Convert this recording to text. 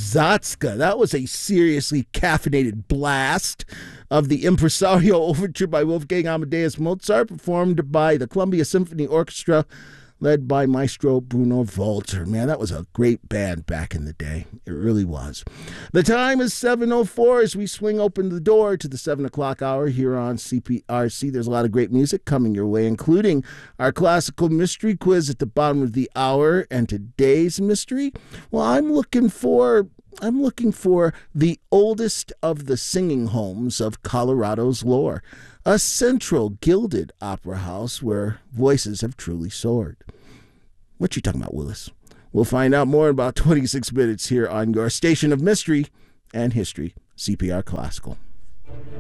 Zatska. That was a seriously caffeinated blast of the Impresario Overture by Wolfgang Amadeus Mozart, performed by the Columbia Symphony Orchestra, led by Maestro Bruno Walter. Man, that was a great band back in the day. It really was. The time is 7:04 as we swing open the door to the 7 o'clock hour here on CPRC. There's a lot of great music coming your way, including our classical mystery quiz at the bottom of the hour. And today's mystery, well, I'm looking for the oldest of the singing homes of Colorado's lore, a central gilded opera house where voices have truly soared. What you talking about, Willis? We'll find out more in about 26 minutes here on your station of mystery and history, CPR Classical.